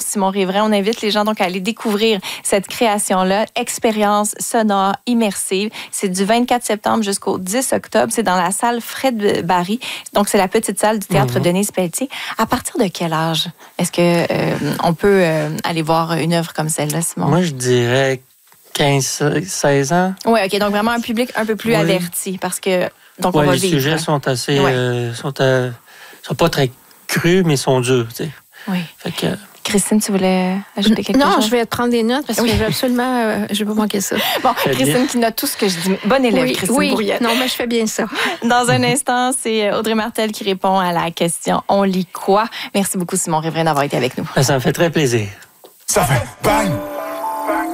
Simon Réverain. On invite les gens donc à aller découvrir cette création-là, expérience sonore immersive. C'est du 24 septembre jusqu'au 10 octobre. C'est dans la salle Fred Barry. Donc, c'est la petite salle du théâtre Denise Pelletier. À partir de quel âge est-ce que on peut aller voir une œuvre comme celle-là, Simon? Moi, je dirais 15-16 ans. Oui, OK. Donc, vraiment un public un peu plus averti parce que... Donc, on va les vivre. sujets sont assez... sont pas très crus, mais sont durs, tu sais. Oui. Fait que... Christine, tu voulais ajouter quelque chose? Non, je vais te prendre des notes parce que je vais absolument... je vais pas manquer ça. Bon, Christine qui note tout ce que je dis. Bonne élève, Christine Bourriette. Non, mais je fais bien ça. Dans un instant, c'est Audrey Martel qui répond à la question « On lit quoi? » Merci beaucoup, Simon Réverain, d'avoir été avec nous. Ça me fait très plaisir. Ça fait bang!